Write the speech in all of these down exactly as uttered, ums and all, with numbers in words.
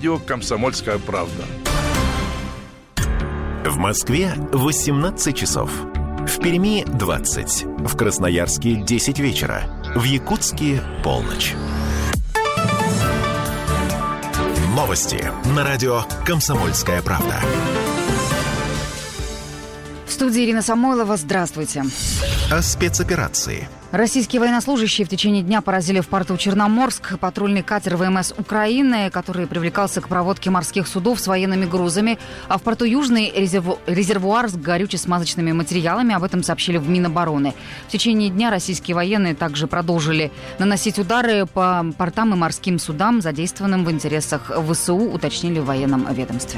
радио «Комсомольская правда». В Москве восемнадцать часов. В Перми двадцать. В Красноярске десять вечера. В Якутске полночь. Новости на радио «Комсомольская правда». В студии Ирина Самойлова. Здравствуйте. О спецоперации. Российские военнослужащие в течение дня поразили в порту Черноморск патрульный катер ВМС Украины, который привлекался к проводке морских судов с военными грузами. А в порту Южный резерву... резервуар с горюче-смазочными материалами. Об этом сообщили в Минобороны. В течение дня российские военные также продолжили наносить удары по портам и морским судам, задействованным в интересах ВСУ, уточнили в военном ведомстве.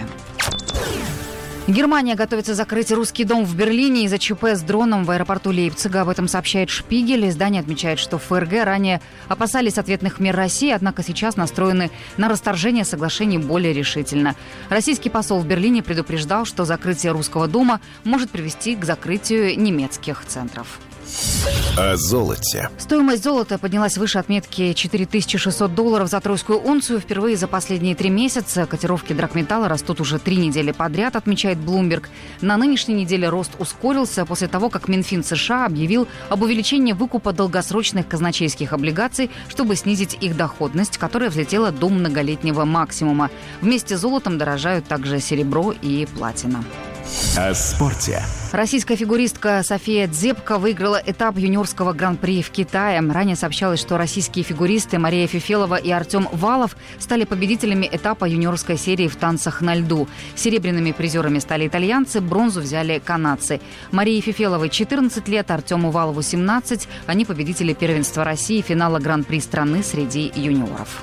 Германия готовится закрыть русский дом в Берлине из-за ЧП с дроном в аэропорту Лейпцига. Об этом сообщает Шпигель. Издание отмечает, что ФРГ ранее опасались ответных мер России, однако сейчас настроены на расторжение соглашений более решительно. Российский посол в Берлине предупреждал, что закрытие русского дома может привести к закрытию немецких центров. О золоте. Стоимость золота поднялась выше отметки четыре тысячи шестьсот долларов за тройскую унцию. Впервые за последние три месяца котировки драгметалла растут уже три недели подряд, отмечает Bloomberg. На нынешней неделе рост ускорился после того, как Минфин США объявил об увеличении выкупа долгосрочных казначейских облигаций, чтобы снизить их доходность, которая взлетела до многолетнего максимума. Вместе с золотом дорожают также серебро и платина. О спорте. Российская фигуристка София Дзепко выиграла этап юниорского гран-при в Китае. Ранее сообщалось, что российские фигуристы Мария Фефелова и Артем Валов стали победителями этапа юниорской серии в танцах на льду. Серебряными призерами стали итальянцы, бронзу взяли канадцы. Марии Фефеловой четырнадцать лет, Артему Валову семнадцать. Они победители первенства России и финала гран-при страны среди юниоров.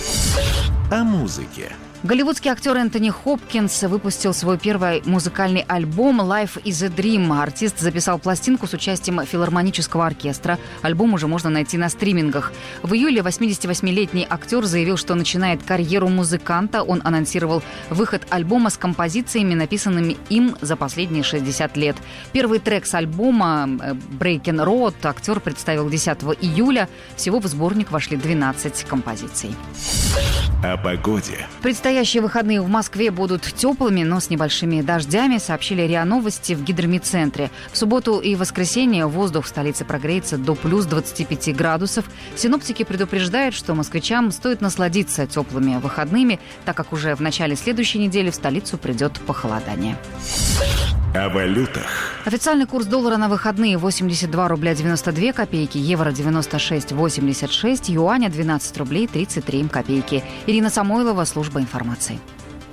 О музыке. Голливудский актер Энтони Хопкинс выпустил свой первый музыкальный альбом «Life is a Dream». Артист записал пластинку с участием филармонического оркестра. Альбом уже можно найти на стримингах. В июле восьмидесятивосьмилетний актер заявил, что начинает карьеру музыканта. Он анонсировал выход альбома с композициями, написанными им за последние шестьдесят лет. Первый трек с альбома «Breaking Road» актер представил десятого июля. Всего в сборник вошли двенадцать композиций. О погоде. Предстоящие выходные в Москве будут теплыми, но с небольшими дождями, сообщили РИА Новости в гидромедцентре. В субботу и воскресенье воздух в столице прогреется до плюс двадцати пяти градусов. Синоптики предупреждают, что москвичам стоит насладиться теплыми выходными, так как уже в начале следующей недели в столицу придет похолодание. О валютах. Официальный курс доллара на выходные восемьдесят два рубля девяносто две копейки, евро девяносто шесть восемьдесят шесть, юаня двенадцать рублей тридцать три копейки. Ирина Самойлова, служба информации.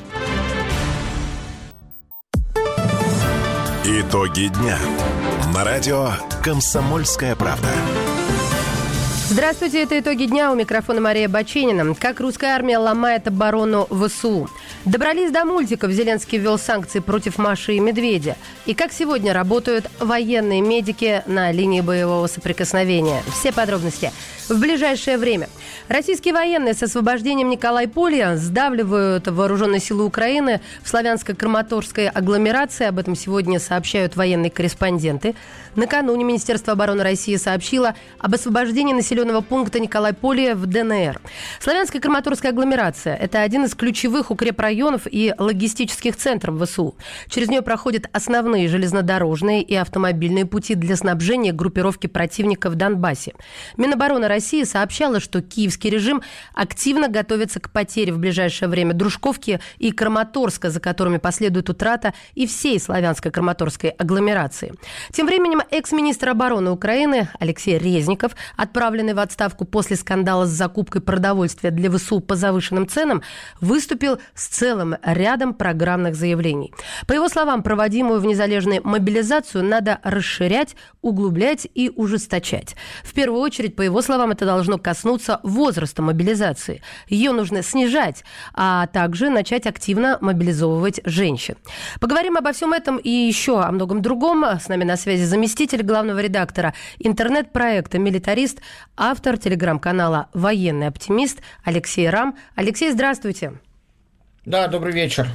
Итоги дня. На радио «Комсомольская правда». Здравствуйте, это «Итоги дня», у микрофона Мария Баченина. Как русская армия ломает оборону ВСУ. Добрались до мультиков. Зеленский ввел санкции против Маши и Медведя. И как сегодня работают военные медики на линии боевого соприкосновения. Все подробности в ближайшее время. Российские военные с освобождением Николайполя сдавливают вооруженные силы Украины в славянско-краматорской агломерации. Об этом сегодня сообщают военные корреспонденты. Накануне Министерство обороны России сообщило об освобождении населенного пункта Николайполе в ДНР. Славянская краматорская агломерация – это один из ключевых укрепрайонов и логистических центров ВСУ. Через нее проходят основные железнодорожные и автомобильные пути для снабжения группировки противника в Донбассе. Минобороны России сообщала, что киевский режим активно готовится к потере в ближайшее время Дружковки и Краматорска, за которыми последует утрата и всей славянско-краматорской агломерации. Тем временем экс-министр обороны Украины Алексей Резников, отправленный в отставку после скандала с закупкой продовольствия для ВСУ по завышенным ценам, выступил с целым рядом программных заявлений. По его словам, проводимую в незалежной мобилизацию надо расширять, углублять и ужесточать. В первую очередь, по его словам, это должно коснуться возраста мобилизации. Ее нужно снижать, а также начать активно мобилизовывать женщин. Поговорим обо всем этом и еще о многом другом. С нами на связи заместитель главного редактора интернет-проекта «Милитарист», автор телеграм-канала «Военный оптимист» Алексей Рам. Алексей, здравствуйте. Да, добрый вечер.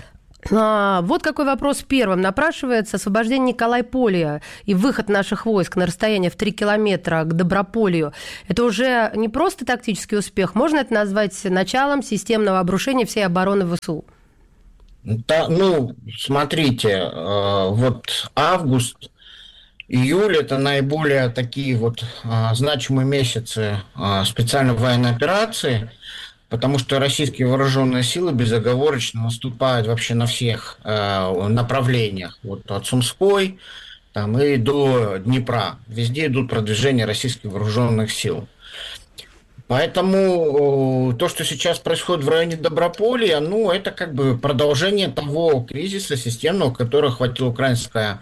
А, вот какой вопрос первым напрашивается. Освобождение Николайполя и выход наших войск на расстояние в три километра к Доброполью. Это уже не просто тактический успех. Можно это назвать началом системного обрушения всей обороны ВСУ? Да, ну, смотрите, вот август, июль – это наиболее такие вот значимые месяцы специальной военной операции, потому что российские вооруженные силы безоговорочно наступают вообще на всех направлениях, вот от Сумской там, и до Днепра. Везде идут продвижения российских вооруженных сил. Поэтому то, что сейчас происходит в районе Доброполья, ну, это как бы продолжение того кризиса системного, который охватил украинское,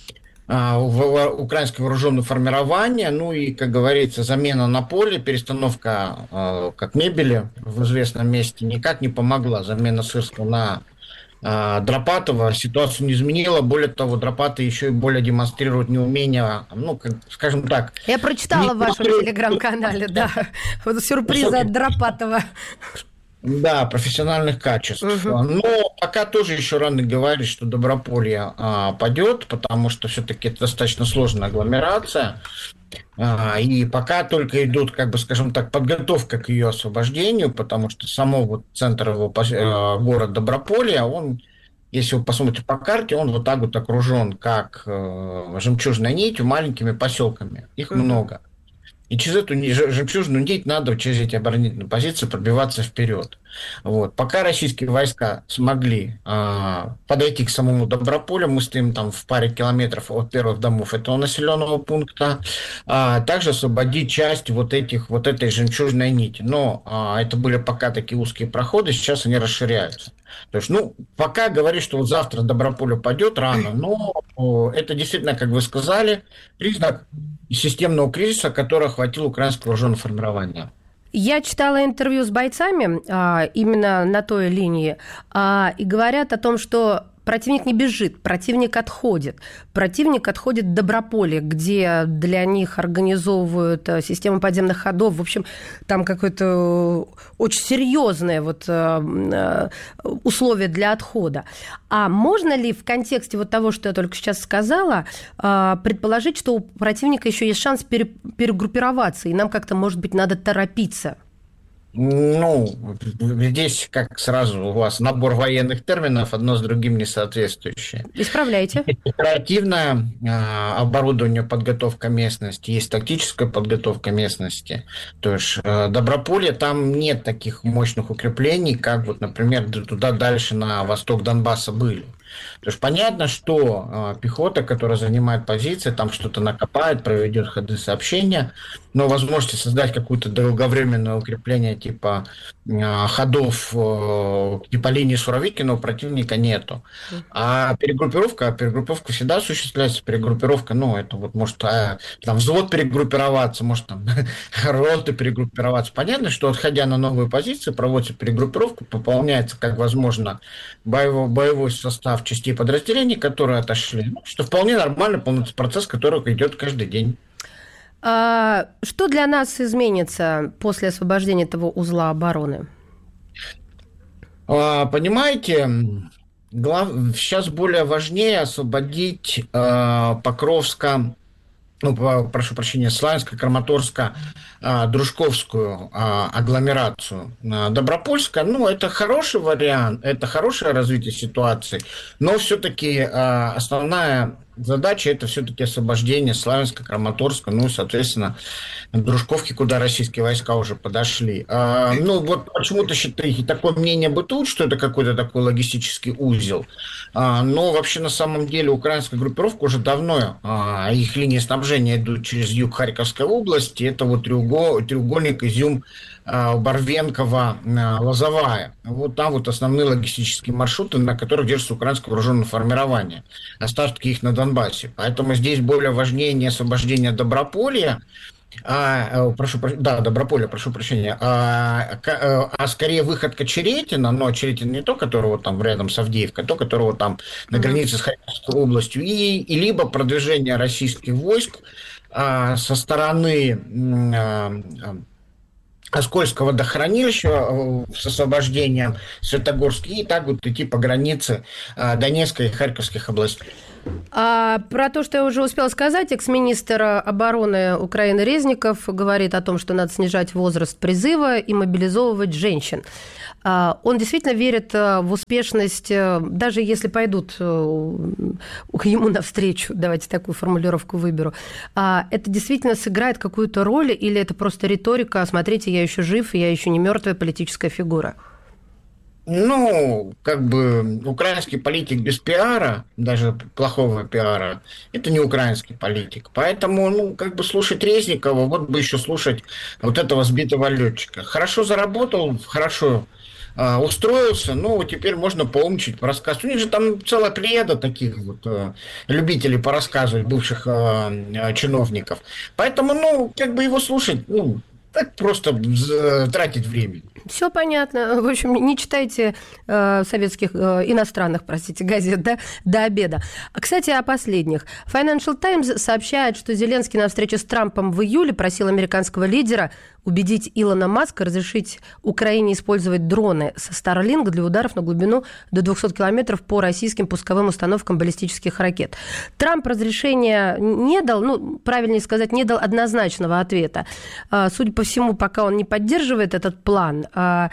украинское вооруженное формирование. Ну и, как говорится, замена на поле, перестановка как мебели в известном месте никак не помогла. Замена Сырского на Дропатова ситуацию не изменила. Более того, Дропатов еще и более демонстрирует неумение, ну, как, скажем так... Я прочитала в вашем телеграм-канале, да. Вот сюрпризы от Дропатова. Да, профессиональных качеств. Угу. Но пока тоже еще рано говорить, что Доброполье а, падет, потому что все-таки это достаточно сложная агломерация. А, и пока только идут, как бы, скажем так, подготовка к ее освобождению, потому что само вот центр его э, город Доброполье, он, если вы посмотрите по карте, он вот так вот окружен, как э, жемчужной нитью, маленькими поселками. Их угу. много. И через эту жемчужную нить надо через эти оборонительные позиции пробиваться вперед. Вот. Пока российские войска смогли а, подойти к самому Доброполю, мы стоим там в паре километров от первых домов этого населенного пункта, а также освободить часть вот, этих, вот этой жемчужной нити. Но а, это были пока такие узкие проходы, сейчас они расширяются. То есть, ну, пока говорить, что вот завтра Доброполе пойдет рано, но о, это действительно, как вы сказали, признак системного кризиса, который охватил украинское вооруженное формирование. Я читала интервью с бойцами а, именно на той линии, а, и говорят о том, что противник не бежит, противник отходит. Противник отходит в Доброполье, где для них организовывают систему подземных ходов. В общем, там какое-то очень серьезное вот условие для отхода. А можно ли в контексте вот того, что я только сейчас сказала, предположить, что у противника еще есть шанс перегруппироваться, и нам как-то, может быть, надо торопиться? Ну, здесь как сразу у вас набор военных терминов, одно с другим не соответствующее. Исправляйте. Оперативное э, оборудование, подготовка местности, есть тактическая подготовка местности. То есть э, Доброполье, там нет таких мощных укреплений, как вот, например, туда дальше на восток Донбасса были. То есть понятно, что э, пехота, которая занимает позиции, там что-то накопает, проведет ходы сообщения, но возможности создать какое-то долговременное укрепление типа э, ходов э, типа линии Суровикина у противника нету. А перегруппировка, перегруппировка всегда осуществляется. Перегруппировка, ну, это вот может э, там взвод перегруппироваться, может там роты перегруппироваться. Понятно, что отходя на новые позиции, проводится перегруппировка, пополняется как возможно боевой, боевой состав частей подразделений, которые отошли, что вполне нормальный процесс, который идет каждый день. А что для нас изменится после освобождения этого узла обороны? А, понимаете, глав... сейчас более важнее освободить а, Покровска, ну, прошу прощения, Славянска, Краматорска, а, Дружковскую а, агломерацию. А, Добропольская, ну, это хороший вариант, это хорошее развитие ситуации, но все-таки а, основная задача это все-таки освобождение Славянска, Краматорска, ну и, соответственно, Дружковки, куда российские войска уже подошли. А, ну, вот почему-то считаете, такое мнение бытует, что это какой-то такой логистический узел. А, но вообще на самом деле украинская группировка уже давно, а, их линии снабжения идут через юг Харьковской области. Это вот треугольник, треугольник Изюм, Барвенково, Лозовая. Вот там вот основные логистические маршруты, на которых держится украинское вооруженное формирование. Остатки их на Донбассе. Поэтому здесь более важнее не освобождение Доброполья, а, прошу, да, Доброполье, прошу прощения, а, а, а скорее выход к Очеретино, но Очеретино не то, которого там рядом с Авдеевкой, а то, которого там на границе с Харьковской областью, и, и либо продвижение российских войск а, со стороны а, Оскольского до хранилища с освобождением Светогорска и так вот идти по границе Донецкой и Харьковских областей. А про то, что я уже успела сказать, экс-министр обороны Украины Резников говорит о том, что надо снижать возраст призыва и мобилизовывать женщин. Он действительно верит в успешность, даже если пойдут к ему навстречу, давайте такую формулировку выберу. Это действительно сыграет какую-то роль или это просто риторика? Смотрите, я еще жив, я еще не мертвая политическая фигура. Ну, как бы украинский политик без пиара, даже плохого пиара, это не украинский политик. Поэтому, ну, как бы слушать Резникова, вот бы еще слушать вот этого сбитого летчика. Хорошо заработал, хорошо э, устроился, ну, теперь можно поумничать, порассказывать. У них же там целая плеяда таких вот э, любителей порассказывать, бывших э, чиновников. Поэтому, ну, как бы его слушать, ну, так просто тратить время. Все понятно. В общем, не читайте э, советских, э, иностранных, простите, газет, да, до обеда. Кстати, о последних. Financial Times сообщает, что Зеленский на встрече с Трампом в июле просил американского лидера убедить Илона Маска разрешить Украине использовать дроны со Starlink для ударов на глубину до двухсот километров по российским пусковым установкам баллистических ракет. Трамп разрешения не дал, ну, правильнее сказать, не дал однозначного ответа. Судя по всему, пока он не поддерживает этот план.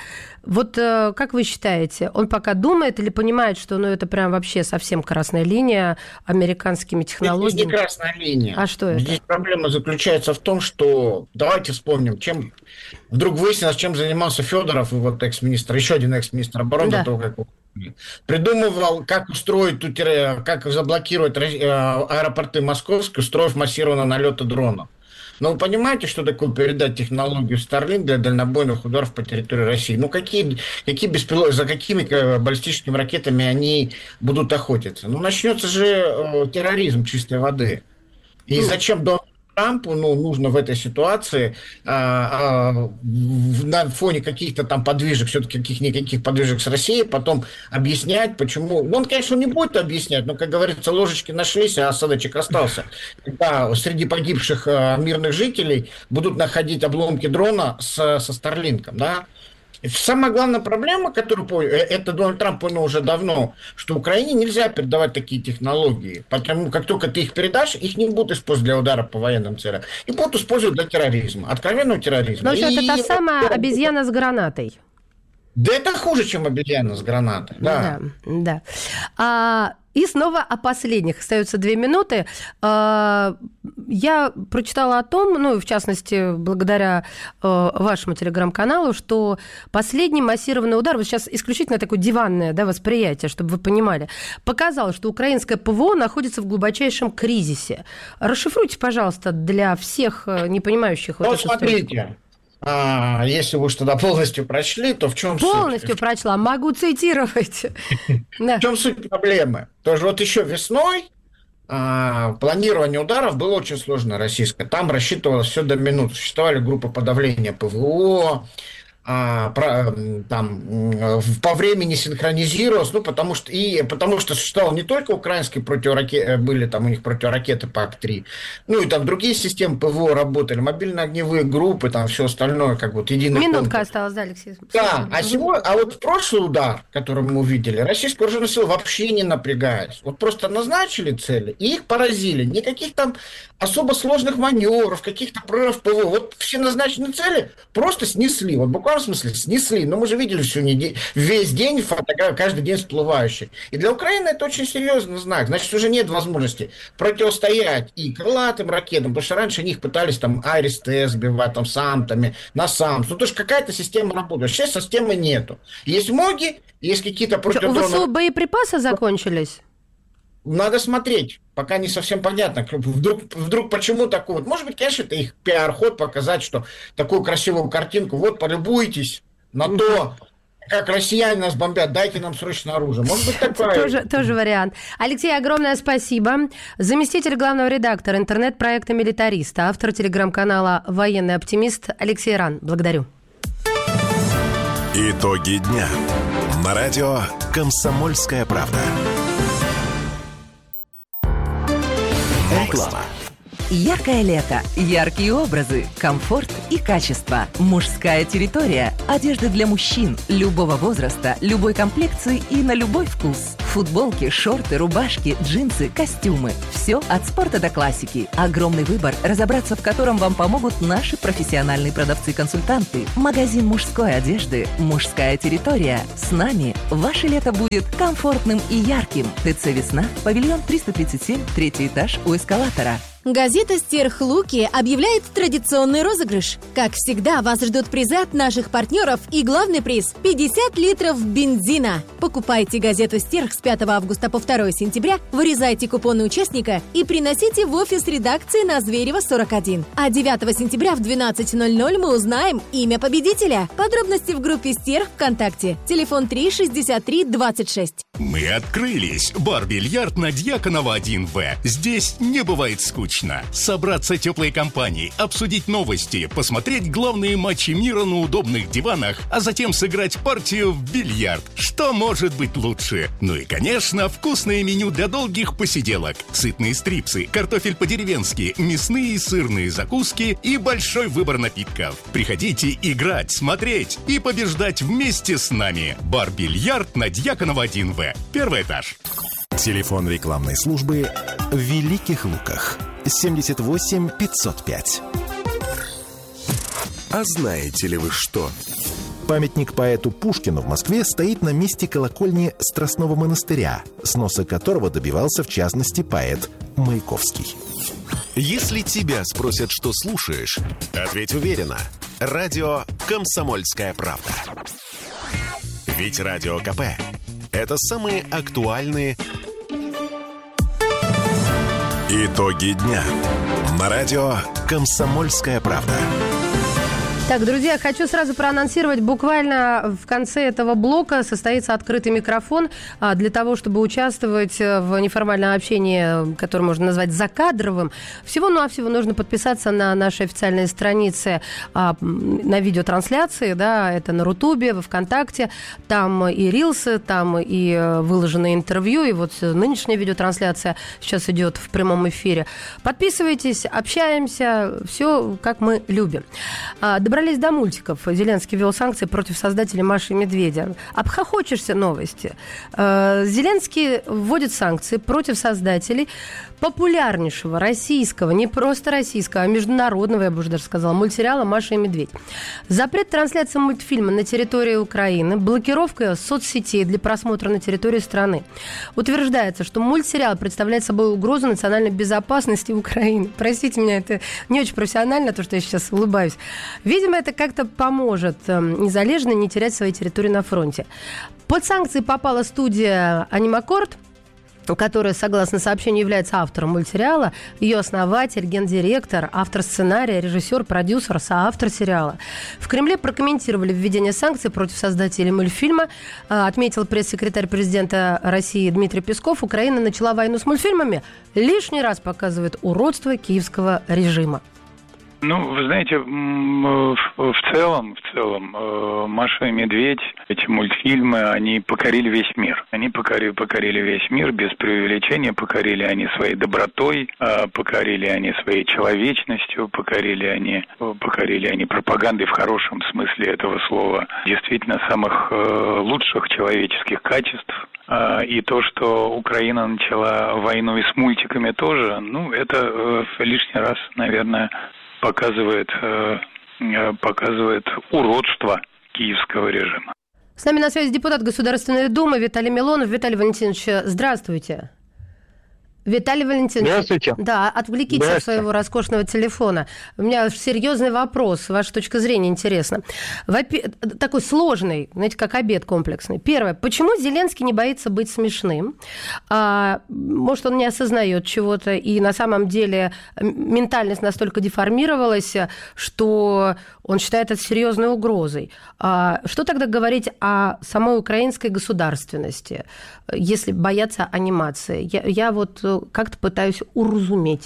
Вот как вы считаете, он пока думает или понимает, что ну, это прям вообще совсем красная линия американскими технологиями? Это не красная линия. А что это? Здесь проблема заключается в том, что, давайте вспомним, чем вдруг выяснилось, чем занимался Федоров, и вот экс-министр, еще один экс-министр обороны, да. Того, как придумывал, как устроить, как заблокировать аэропорты московские, устроив массированные налеты дронов. Но вы понимаете, что такое передать технологию Starlink для дальнобойных ударов по территории России? Ну, какие, какие беспилот... за какими баллистическими ракетами они будут охотиться? Ну, начнется же э, терроризм чистой воды. И ну, зачем Дональду Трампу ну, нужно в этой ситуации а, а, на фоне каких-то там подвижек, все-таки каких-никаких подвижек с Россией, потом объяснять, почему... Ну, он, конечно, не будет объяснять, но, как говорится, ложечки нашлись, а осадочек остался. Когда среди погибших а, мирных жителей будут находить обломки дрона с, со Старлинком, да? Самая главная проблема, которую это Дональд Трамп понял уже давно, что Украине нельзя передавать такие технологии, потому как только ты их передашь, их не будут использовать для удара по военным целям, и будут использовать для терроризма, откровенного терроризма. Но и... это та самая обезьяна с гранатой. Да это хуже, чем обезьяна с гранатой. Да, да. да. А, и снова о последних. Остаются две минуты. А, я прочитала о том, ну, в частности, благодаря а, вашему телеграм-каналу, что последний массированный удар, вот сейчас исключительно такое диванное да, восприятие, чтобы вы понимали, показал, что украинское ПВО находится в глубочайшем кризисе. Расшифруйте, пожалуйста, для всех не понимающих. Вот, вот смотрите. А, если вы уж тогда полностью прочли, то в чем суть? Полностью прочла, могу цитировать. В чем суть проблемы? Тоже вот еще весной а, планирование ударов было очень сложно российское. Там рассчитывалось все до минут. Существовали группы подавления ПВО, а, про, там, по времени синхронизировалось, ну, потому что, и, потому что существовал не только украинские противоракеты, были там у них противоракеты ПАК-три, ну, и там другие системы ПВО работали, мобильно-огневые группы, там все остальное, как вот единый Минутка контур. осталась, да, Алексей? Да, а, сегодня, а вот прошлый удар, который мы увидели, российские вооруженные силы вообще не напрягаясь. Вот просто назначили цели и их поразили. Никаких там особо сложных маневров, каких-то прорывов ПВО. Вот все назначенные цели просто снесли. Вот буквально в смысле снесли. Но мы же видели всю неделю, весь день фотографии, каждый день всплывающий. И для Украины это очень серьезный знак. Значит, уже нет возможности противостоять и крылатым ракетам, потому что раньше они их пытались там Айрис-Т сбивать, там самтами, на самс. Ну, то есть какая-то система работает. Сейчас системы нету. Есть МОГи, есть какие-то противодроны. У ВСУ боеприпасы закончились? Надо смотреть, пока не совсем понятно, вдруг, вдруг почему такой вот. Может быть, конечно, это их пиар-ход показать, что такую красивую картинку, вот, полюбуйтесь на то, как россияне нас бомбят, дайте нам срочно оружие. Может быть, такое. Тоже, тоже вариант. Алексей, огромное спасибо. Заместитель главного редактора интернет-проекта «Милитариста», автор телеграм-канала «Военный оптимист» Алексей Ран. Благодарю. Итоги дня. На радио «Комсомольская правда». Реклама. Яркое лето, яркие образы, комфорт и качество. Мужская территория. Одежда для мужчин любого возраста, любой комплекции и на любой вкус. Футболки, шорты, рубашки, джинсы, костюмы. Все от спорта до классики. Огромный выбор, разобраться в котором вам помогут наши профессиональные продавцы-консультанты. Магазин мужской одежды «Мужская территория». С нами ваше лето будет комфортным и ярким. ТЦ «Весна», павильон триста тридцать семь, третий этаж у эскалатора. Газета «Стерхлуки» объявляет традиционный розыгрыш. Как всегда, вас ждут призы от наших партнеров и главный приз – пятьдесят литров бензина. Покупайте газету «Стерх» с пятого августа по второе сентября, вырезайте купоны участника и приносите в офис редакции на Зверева, сорок один. А девятого сентября в двенадцать ноль ноль мы узнаем имя победителя. Подробности в группе «Стерх» ВКонтакте. Телефон три шестьдесят три двадцать шесть. Мы открылись. Бар-бильярд на Дьяконова один вэ. Здесь не бывает скучно. Собраться теплой компанией, обсудить новости, посмотреть главные матчи мира на удобных диванах, а затем сыграть партию в бильярд. Что может быть лучше? Ну и, конечно, вкусное меню для долгих посиделок. Сытные стрипсы, картофель по-деревенски, мясные и сырные закуски и большой выбор напитков. Приходите играть, смотреть и побеждать вместе с нами. Бар-бильярд на Дьяконова один вэ. Первый этаж. Телефон рекламной службы в Великих Луках. семьдесят восемь пятьсот пять. А знаете ли вы что? Памятник поэту Пушкину в Москве стоит на месте колокольни Страстного монастыря, сноса которого добивался, в частности, поэт Маяковский. Если тебя спросят, что слушаешь, ответь уверенно. Радио «Комсомольская правда». Ведь Радио КП – это самые актуальные итоги дня. На радио «Комсомольская правда». Так, друзья, хочу сразу проанонсировать, буквально в конце этого блока состоится открытый микрофон а, для того, чтобы участвовать в неформальном общении, которое можно назвать закадровым. Всего-навсего нужно подписаться на наши официальные страницы а, на видеотрансляции, да, это на Рутубе, во ВКонтакте, там и рилсы, там и выложенные интервью, и вот нынешняя видеотрансляция сейчас идет в прямом эфире. Подписывайтесь, общаемся, все как мы любим. Добрались до мультиков. Зеленский ввел санкции против создателей Маши и Медведя. Обхохочешься новости. Зеленский вводит санкции против создателей популярнейшего российского, не просто российского, а международного, я бы уже даже сказала, мультсериала «Маша и Медведь». Запрет трансляции мультфильма на территории Украины, блокировка соцсетей для просмотра на территории страны. Утверждается, что мультсериал представляет собой угрозу национальной безопасности Украины. Простите меня, это не очень профессионально, то, что я сейчас улыбаюсь. Видимо, это как-то поможет незалежно не терять свои территории на фронте. Под санкции попала студия «Анимакорд», которая, согласно сообщению, является автором мультсериала, ее основатель, гендиректор, автор сценария, режиссер, продюсер, соавтор сериала. В Кремле прокомментировали введение санкций против создателей мультфильма. Отметил пресс-секретарь президента России Дмитрий Песков. Украина начала войну с мультфильмами. Лишний раз показывает уродство киевского режима. Ну, вы знаете, в целом, в целом, «Маша и Медведь», эти мультфильмы, они покорили весь мир. Они покорили, покорили весь мир без преувеличения, покорили они своей добротой, покорили они своей человечностью, покорили они, покорили они пропагандой в хорошем смысле этого слова. Действительно, самых лучших человеческих качеств. И то, что Украина начала войну и с мультиками тоже, ну, это лишний раз, наверное, показывает, показывает уродство киевского режима. С нами на связи депутат Государственной Думы Виталий Милонов. Виталий Валентинович, здравствуйте. Виталий Валентинович, здравствуйте. Да, отвлекитесь от своего роскошного телефона. У меня серьезный вопрос, ваша точка зрения интересна. Во-первых, такой сложный, знаете, как обед комплексный. Первое, почему Зеленский не боится быть смешным? А, может, он не осознает чего-то, и на самом деле ментальность настолько деформировалась, что он считает это серьезной угрозой. А, что тогда говорить о самой украинской государственности, если бояться анимации? Я, я вот как-то пытаюсь уразуметь.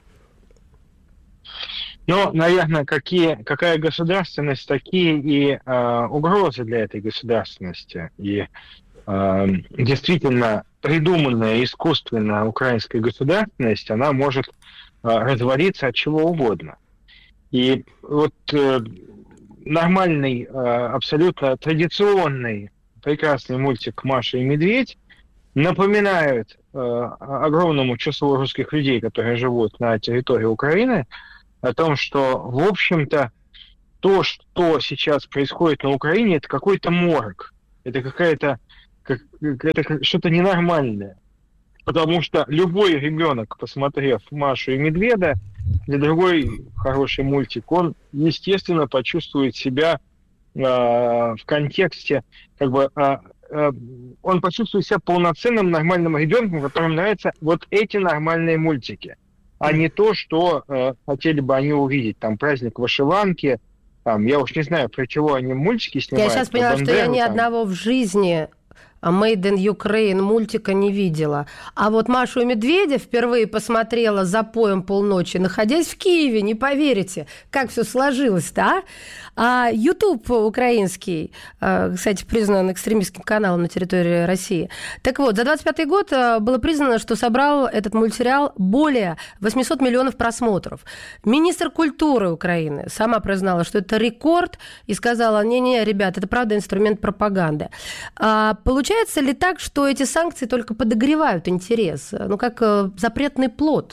Ну, наверное, какие, какая государственность, такие и э, угрозы для этой государственности. И э, действительно придуманная искусственно украинская государственность, она может развалиться от чего угодно. И вот э, нормальный, э, абсолютно традиционный, прекрасный мультик «Маша и медведь» напоминает э, огромному числу русских людей, которые живут на территории Украины, о том, что, в общем-то, то, что сейчас происходит на Украине, это какой-то морок, это какая-то как, это что-то ненормальное. Потому что любой ребенок, посмотрев «Машу и медведя», или другой хороший мультик, он, естественно, почувствует себя э, в контексте, как бы, э, э, он почувствует себя полноценным нормальным ребенком, которому нравятся вот эти нормальные мультики, а не то, что э, хотели бы они увидеть. Там праздник вышиванки, там, я уж не знаю, про чего они мультики снимают. Я сейчас поняла, Бандеру, что я ни там. одного в жизни Made in Ukraine мультика не видела. А вот «Машу и медведя» впервые посмотрела за поем полночи, находясь в Киеве, не поверите, как все сложилось-то, а? А YouTube украинский, кстати, признан экстремистским каналом на территории России. Так вот, за двадцать пятый год было признано, что собрал этот мультсериал более восемьсот миллионов просмотров. Министр культуры Украины сама признала, что это рекорд, и сказала: не-не, ребят, это правда инструмент пропаганды. А получается ли так, что эти санкции только подогревают интерес? Ну, как запретный плод?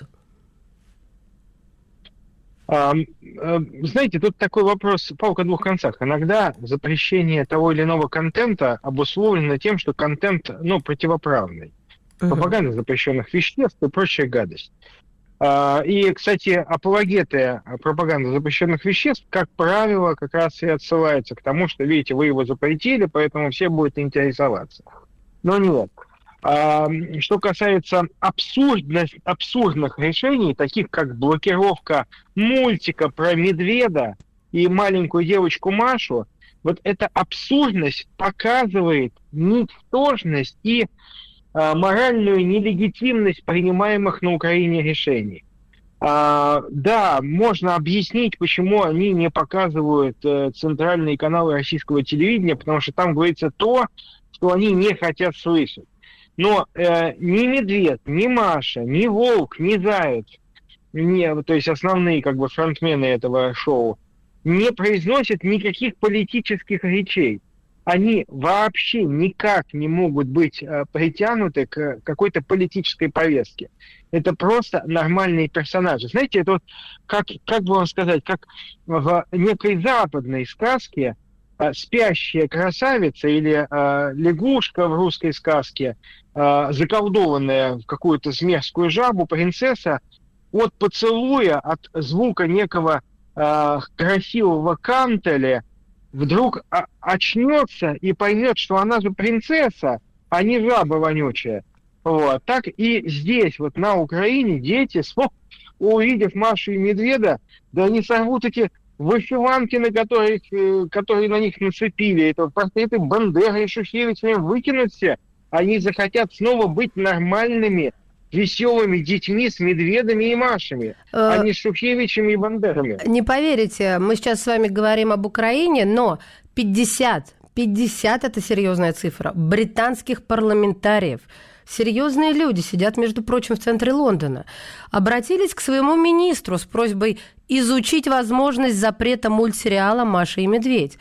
А, знаете, тут такой вопрос, палка о двух концах. Иногда запрещение того или иного контента обусловлено тем, что контент, ну, противоправный. Uh-huh. Пропаганда запрещенных веществ и прочая гадость. А, и, кстати, апологеты пропаганды запрещенных веществ, как правило, как раз и отсылаются к тому, что, видите, вы его запретили, поэтому все будут интересоваться. Но нет. А, что касается абсурдных, абсурдных решений, таких как блокировка мультика про медведя и маленькую девочку Машу, вот эта абсурдность показывает ничтожность и а, моральную нелегитимность принимаемых на Украине решений. А, да, можно объяснить, почему они не показывают э, центральные каналы российского телевидения, потому что там говорится то, что они не хотят слышать. Но э, ни медведь, ни Маша, ни волк, ни заяц, не, то есть основные как бы фронтмены этого шоу, не произносят никаких политических речей. Они вообще никак не могут быть э, притянуты к какой-то политической повестке. Это просто нормальные персонажи. Знаете, это вот, как, как бы вам сказать, как в некой западной сказке э, спящая красавица или э, лягушка в русской сказке, э, заколдованная в какую-то змеевскую жабу, принцесса, от поцелуя, от звука некого э, красивого кантеля вдруг очнется и поймет, что она же принцесса, а не жаба вонючая. Вот. Так и здесь, вот на Украине, дети, увидев Машу и медведя, да они сорвут эти вышиванки, на которых, которые на них нацепили, это портреты Бандеры и Шухевича, выкинут все. Они захотят снова быть нормальными, веселыми детьми с медведями и Машами, а не с Шухевичами и Бандерами. Не поверите, мы сейчас с вами говорим об Украине, но пятьдесят, пятьдесят это серьезная цифра, британских парламентариев, серьезные люди сидят, между прочим, в центре Лондона, обратились к своему министру с просьбой изучить возможность запрета мультсериала «Маша и медведь».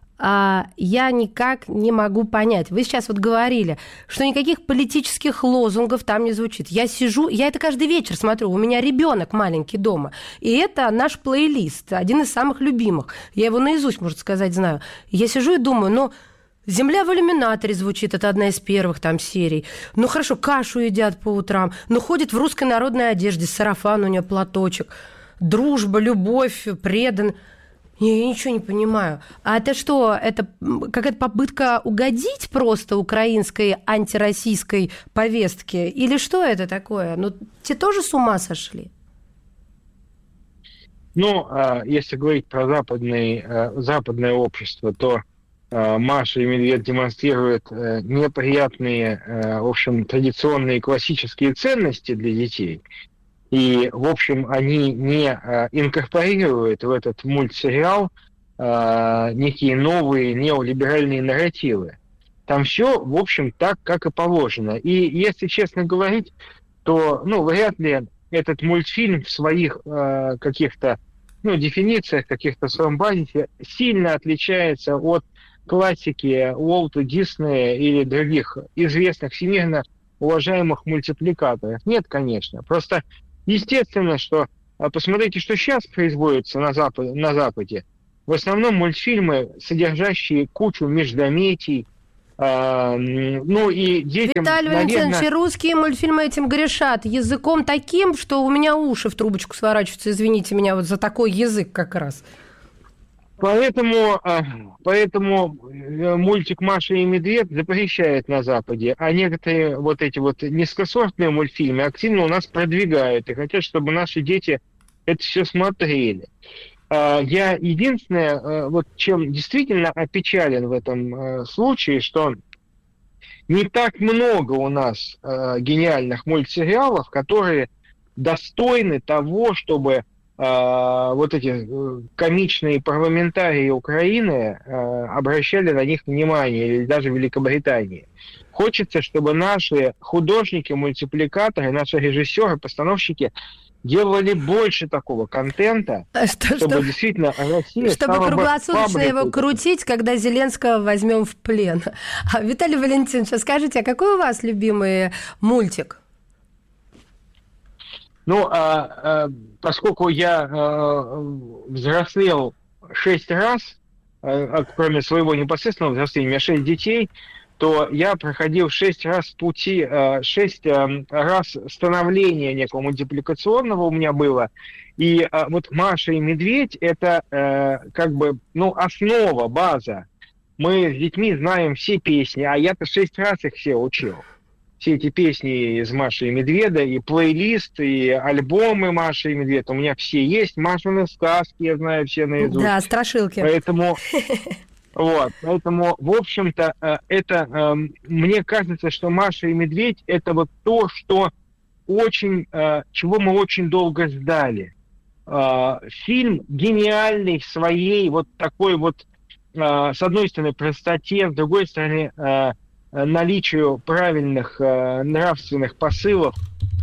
А я никак не могу понять. Вы сейчас вот говорили, что никаких политических лозунгов там не звучит. Я сижу, я это каждый вечер смотрю, у меня ребенок маленький дома, и это наш плейлист, один из самых любимых. Я его наизусть, можно сказать, знаю. Я сижу и думаю, ну, «Земля в иллюминаторе» звучит, это одна из первых там серий. Ну, хорошо, кашу едят по утрам, но ходит в русской народной одежде, сарафан у нее, платочек. Дружба, любовь, предан. Я ничего не понимаю. А это что, это какая-то попытка угодить просто украинской антироссийской повестке? Или что это такое? Ну, те тоже с ума сошли? Ну, если говорить про западное, западное общество, то Маша и медведь демонстрируют неприятные, в общем, традиционные классические ценности для детей. И, в общем, они не а, инкорпорируют в этот мультсериал а, некие новые неолиберальные нарративы. Там все, в общем, так, как и положено. И, если честно говорить, то, ну, вряд ли этот мультфильм в своих э, каких-то ну, дефинициях, каких-то своем базисе сильно отличается от классики Уолта Диснея или других известных всемирно уважаемых мультипликаторов. Нет, конечно. Просто естественно, что посмотрите, что сейчас производится на Западе, на Западе. В основном мультфильмы, содержащие кучу междометий, э, ну и детям, Виталий наверное... Валентинович, русские мультфильмы этим грешат языком таким, что у меня уши в трубочку сворачиваются. Извините меня вот за такой язык как раз. Поэтому, поэтому мультик «Маша и медведь» запрещают на Западе, а некоторые вот эти вот низкосортные мультфильмы активно у нас продвигают и хотят, чтобы наши дети это все смотрели. Я единственное, вот чем действительно опечален в этом случае, что не так много у нас гениальных мультсериалов, которые достойны того, чтобы вот эти комичные парламентарии Украины обращали на них внимание, или даже Великобритании. Хочется, чтобы наши художники, мультипликаторы, наши режиссеры, постановщики делали больше такого контента, что, чтобы что, действительно Россия чтобы стала круглосуточно его крутить, когда Зеленского возьмем в плен. А, Виталий Валентинович, скажите, а какой у вас любимый мультик? Ну, а, а, поскольку я а, взрослел шесть раз, а, кроме своего непосредственного взросления, у меня шесть детей, то я проходил шесть раз пути, шесть раз становления некого мультипликационного у меня было. И вот «Маша и медведь» — это как бы, ну, основа, база. Мы с детьми знаем все песни, а я-то шесть раз их все учил. Все эти песни из «Маши и медведя», и плейлист, и альбомы «Маши и медведь» у меня все есть. «Машины сказки» я знаю все наизусть. Да, страшилки. Поэтому... Вот, поэтому, в общем-то, это, мне кажется, что «Маша и медведь» — это вот то, что очень, чего мы очень долго ждали. Фильм гениальный в своей вот такой вот, с одной стороны, простоте, с другой стороны, наличию правильных нравственных посылов.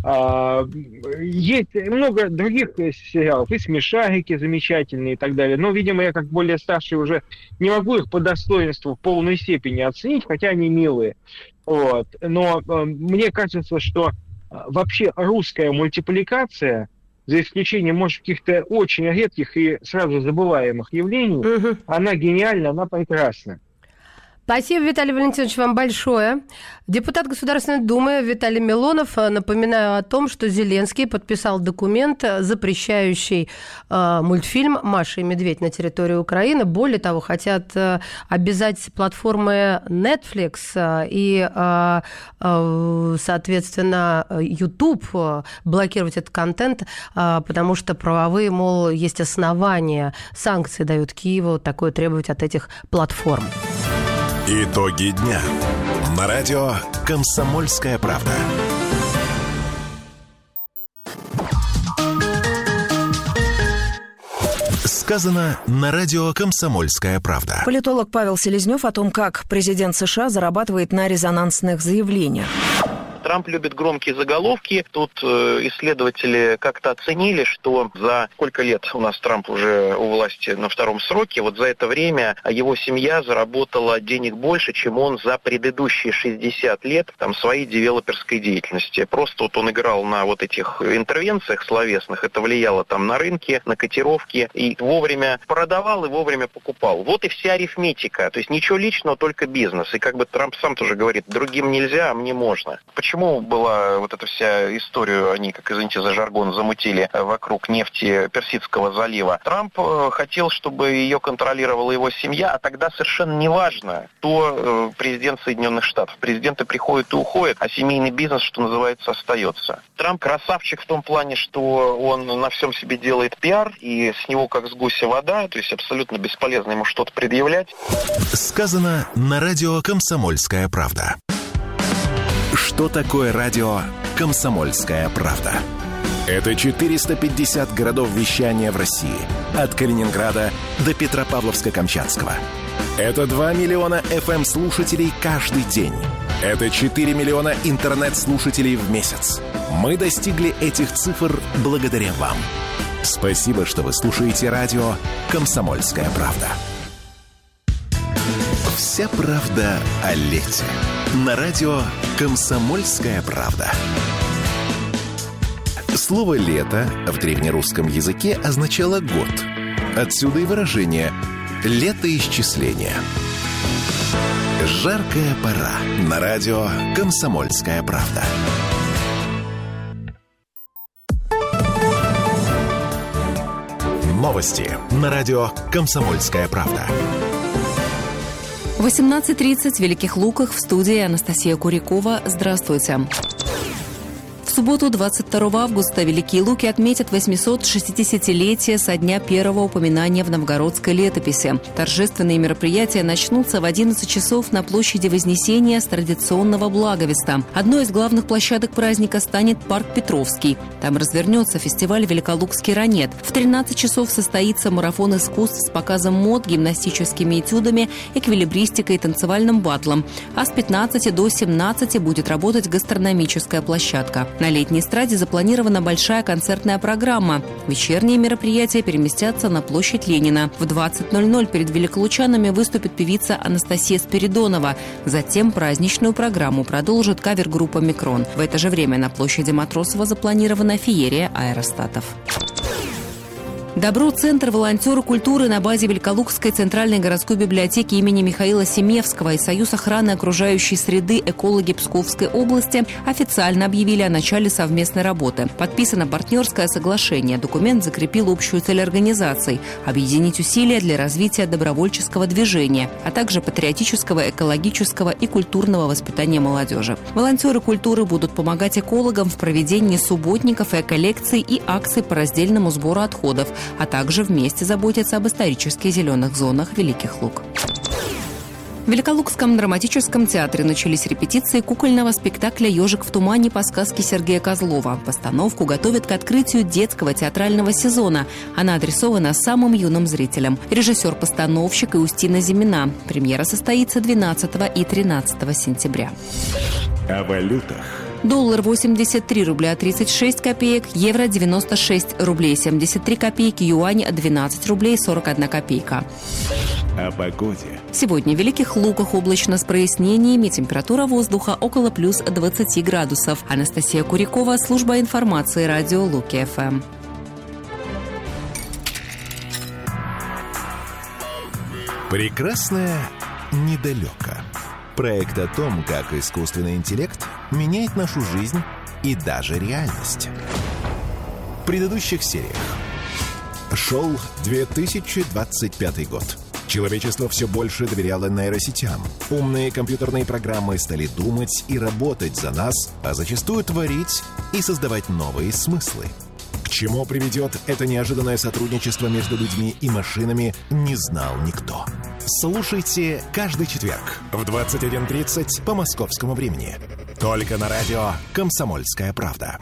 Есть много других сериалов, и «Смешарики» замечательные и так далее. Но, видимо, я как более старший уже не могу их по достоинству в полной степени оценить, хотя они милые. Вот. Но э, мне кажется, что вообще русская мультипликация, за исключением, может, каких-то очень редких и сразу забываемых явлений, угу. она гениальна, она прекрасна. Спасибо, Виталий Валентинович, вам большое. Депутат Государственной Думы Виталий Милонов. Напоминаю о том, что Зеленский подписал документ, запрещающий э, мультфильм «Маша и медведь» на территории Украины. Более того, хотят э, обязать платформы Netflix э, и, э, э, соответственно, YouTube блокировать этот контент, э, потому что правовые, мол, есть основания, санкции дают Киеву такое требовать от этих платформ. Итоги дня. На радио «Комсомольская правда». Сказано на радио «Комсомольская правда». Политолог Павел Селезнёв о том, как президент США зарабатывает на резонансных заявлениях. Трамп любит громкие заголовки. Тут э, исследователи как-то оценили, что за сколько лет у нас Трамп уже у власти на втором сроке, вот за это время его семья заработала денег больше, чем он за предыдущие шестьдесят лет там, своей девелоперской деятельности. Просто вот он играл на вот этих интервенциях словесных, это влияло там на рынки, на котировки, и вовремя продавал и вовремя покупал. Вот и вся арифметика. То есть ничего личного, только бизнес. И как бы Трамп сам тоже говорит, другим нельзя, а мне можно. Почему была вот эта вся история, они, как извините за жаргон, замутили вокруг нефти Персидского залива? Трамп хотел, чтобы ее контролировала его семья, а тогда совершенно не важно, кто президент Соединенных Штатов. Президенты приходят и уходят, а семейный бизнес, что называется, остается. Трамп красавчик в том плане, что он на всем себе делает пиар, и с него как с гуся вода, то есть абсолютно бесполезно ему что-то предъявлять. Сказано на радио «Комсомольская правда». Что такое радио «Комсомольская правда»? Это четыреста пятьдесят городов вещания в России. От Калининграда до Петропавловска-Камчатского. Это два миллиона эф эм-слушателей каждый день. Это четыре миллиона интернет-слушателей в месяц. Мы достигли этих цифр благодаря вам. Спасибо, что вы слушаете радио «Комсомольская правда». Вся правда о лете. На радио «Комсомольская правда». Слово «лето» в древнерусском языке означало «год». Отсюда и выражение «летоисчисление». Жаркая пора. На радио «Комсомольская правда». Новости на радио «Комсомольская правда». восемнадцать тридцать в Великих Луках, в студии Анастасия Курякова. Здравствуйте. В субботу, двадцать второго августа, Великие Луки отметят восемьсот шестидесятилетие со дня первого упоминания в новгородской летописи. Торжественные мероприятия начнутся в одиннадцать часов на площади Вознесения с традиционного Благовеста. Одной из главных площадок праздника станет парк Петровский. Там развернется фестиваль «Великолукский ранет». В тринадцать часов состоится марафон искусств с показом мод, гимнастическими этюдами, эквилибристикой и танцевальным батлом. А с пятнадцати до семнадцати будет работать гастрономическая площадка. На летней эстраде запланирована большая концертная программа. Вечерние мероприятия переместятся на площадь Ленина. В двадцать ноль ноль перед великолучанами выступит певица Анастасия Спиридонова. Затем праздничную программу продолжит кавер-группа «Микрон». В это же время на площади Матросова запланирована феерия аэростатов. Добро-центр волонтеры культуры на базе Великолукской центральной городской библиотеки имени Михаила Семевского и Союз охраны окружающей среды «Экологи» Псковской области официально объявили о начале совместной работы. Подписано партнерское соглашение. Документ закрепил общую цель организаций – объединить усилия для развития добровольческого движения, а также патриотического, экологического и культурного воспитания молодежи. Волонтеры культуры будут помогать экологам в проведении субботников, эко-лекций и акций по раздельному сбору отходов, а также вместе заботиться об исторически зеленых зонах Великих Луг. В Великолукском драматическом театре начались репетиции кукольного спектакля «Ежик в тумане» по сказке Сергея Козлова. Постановку готовят к открытию детского театрального сезона. Она адресована самым юным зрителям. Режиссер-постановщик Иустина Зимина. Премьера состоится двенадцатого и тринадцатого сентября. О валютах. Доллар восемьдесят три рубля тридцать шесть копеек, евро девяносто шесть рублей семьдесят три копейки, юань двенадцать рублей сорок одна копейка. О погоде. Сегодня в Великих Луках облачно с прояснениями, температура воздуха около плюс двадцати градусов. Анастасия Курякова, служба информации, радио Луки-ФМ. Прекрасное недалеко. Проект о том, как искусственный интеллект меняет нашу жизнь и даже реальность. В предыдущих сериях. Шел две тысячи двадцать пятый год. Человечество все больше доверяло нейросетям. Умные компьютерные программы стали думать и работать за нас, а зачастую творить и создавать новые смыслы. К чему приведет это неожиданное сотрудничество между людьми и машинами, не знал никто. Слушайте каждый четверг в двадцать один тридцать по московскому времени. Только на радио «Комсомольская правда».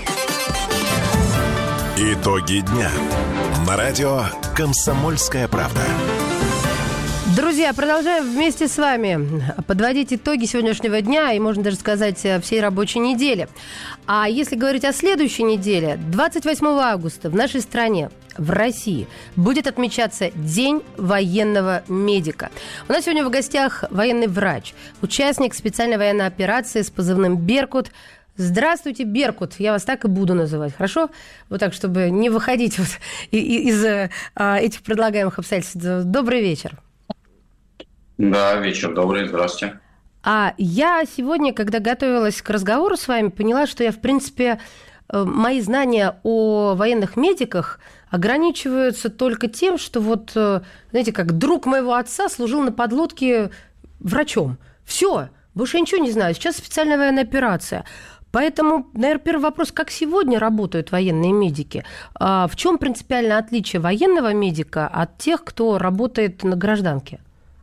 Итоги дня. На радио «Комсомольская правда». Друзья, продолжаем вместе с вами подводить итоги сегодняшнего дня и, можно даже сказать, всей рабочей недели. А если говорить о следующей неделе, двадцать восьмого августа в нашей стране, в России, будет отмечаться День военного медика. У нас сегодня в гостях военный врач, участник специальной военной операции с позывным «Беркут». Здравствуйте, Беркут. Я вас так и буду называть, хорошо? Вот так, чтобы не выходить вот из этих предлагаемых обстоятельств. Добрый вечер. Да, вечер добрый, здравствуйте. А я сегодня, когда готовилась к разговору с вами, поняла, что я, в принципе, мои знания о военных медиках ограничиваются только тем, что вот, знаете, как друг моего отца служил на подлодке врачом. Все, больше я ничего не знаю. Сейчас специальная военная операция. Поэтому, наверное, первый вопрос, как сегодня работают военные медики? В чем принципиальное отличие военного медика от тех, кто работает на гражданке?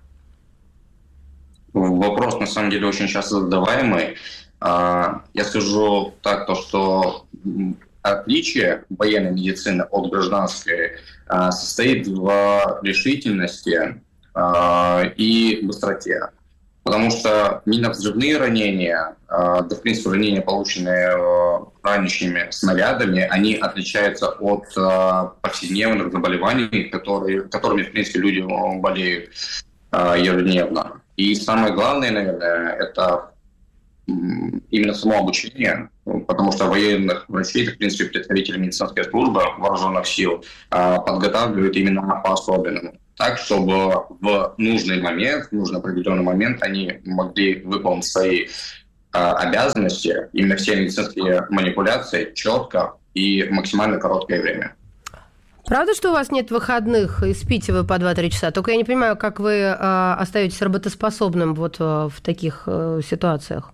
Вопрос, на самом деле, очень часто задаваемый. Я скажу так, то, что отличие военной медицины от гражданской состоит в решительности и быстроте. Потому что минно-взрывные ранения, да, в принципе, ранения, полученные ранящими снарядами, они отличаются от повседневных заболеваний, которые, которыми, в принципе, люди болеют ежедневно. И самое главное, наверное, это именно само обучение, потому что военных врачей, в принципе, представители медицинской службы вооруженных сил подготавливают именно по-особенному. Так, чтобы в нужный момент, в нужный определенный момент они могли выполнить свои обязанности, именно все медицинские манипуляции четко и в максимально короткое время. Правда, что у вас нет выходных и спите вы по два-три часа? Только я не понимаю, как вы э, остаетесь работоспособным вот э, в таких э, ситуациях.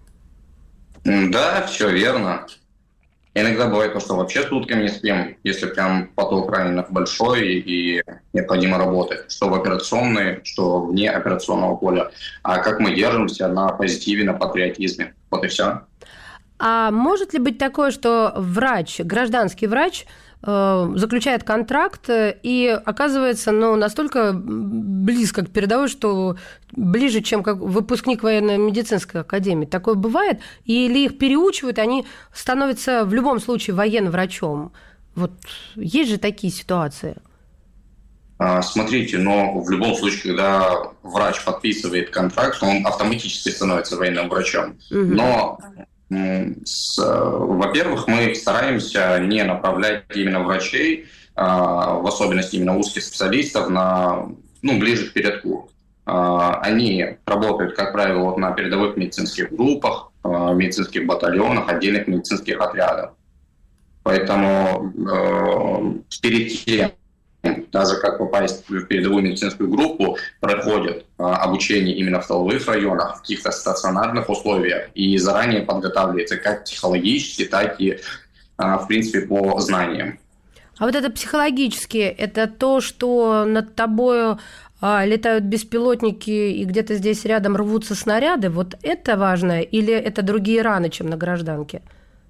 Да, все верно. Иногда бывает то, что вообще сутками не спим, если прям поток раненых большой и необходимо работать, что в операционной, что вне операционного поля. А как мы держимся на позитиве, на патриотизме. Вот и все. А может ли быть такое, что врач, гражданский врач, заключает контракт и оказывается ну, настолько близко к передовой, что ближе, чем как выпускник военно-медицинской академии? Такое бывает? Или их переучивают, они становятся в любом случае военно-врачом? Вот есть же такие ситуации. Смотрите, но в любом случае, когда врач подписывает контракт, он автоматически становится военным врачом. Угу. Но С, во-первых, мы стараемся не направлять именно врачей, в особенности именно узких специалистов, на, ну, ближе к передку. Они работают, как правило, вот на передовых медицинских группах, медицинских батальонах, отдельных медицинских отрядах. Поэтому перед тем, даже как попасть в передовую медицинскую группу, проходят а, обучение именно в тыловых районах, в каких-то стационарных условиях, и заранее подготавливается как психологически, так и, а, в принципе, по знаниям. А вот это психологически, это то, что над тобою а, летают беспилотники и где-то здесь рядом рвутся снаряды, вот это важно, или это другие раны, чем на гражданке?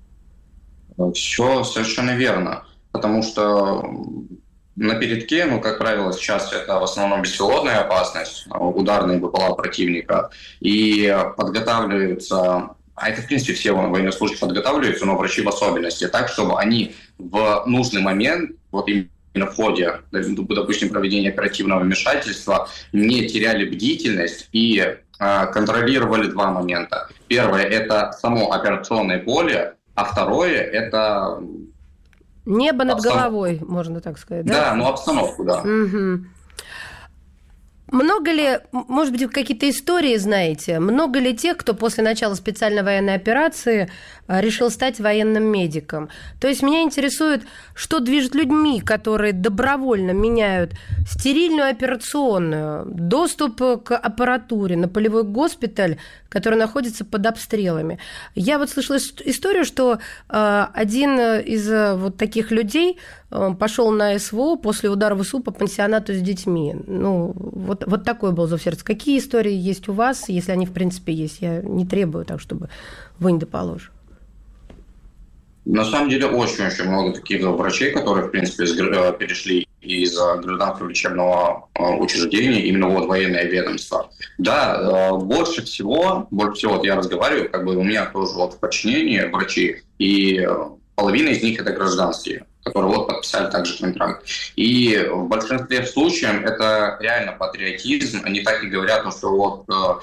Все совершенно верно, потому что на передке, ну, как правило, сейчас это в основном беспилотная опасность, ударные БПЛА противника, и подготавливаются, а это, в принципе, все военнослужащие подготавливаются, но врачи в особенности, так, чтобы они в нужный момент, вот именно в ходе, допустим, проведения оперативного вмешательства, не теряли бдительность и э, контролировали два момента. Первое – это само операционное поле, а второе – это... Небо над Обстанов... головой, можно так сказать, да? Да, ну обстановку, да. Угу. Много ли, может быть, вы какие-то истории знаете, много ли тех, кто после начала специальной военной операции решил стать военным медиком? То есть меня интересует, что движет людьми, которые добровольно меняют стерильную операционную, доступ к аппаратуре на полевой госпиталь, который находится под обстрелами. Я вот слышала историю, что один из вот таких людей пошел на СВО после удара ВСУ по пансионату с детьми. Ну, вот, вот такой был зов сердца. Какие истории есть у вас, если они, в принципе, есть? Я не требую так, чтобы вынь да положь. На самом деле очень-очень много таких врачей, которые, в принципе, перешли из гражданского лечебного учреждения именно вот военное ведомство. Да, больше всего, больше всего вот я разговариваю, как бы у меня тоже вот в подчинении врачи, и половина из них это гражданские, которые вот подписали также контракт. И в большинстве случаев это реально патриотизм. Они так и говорят, что вот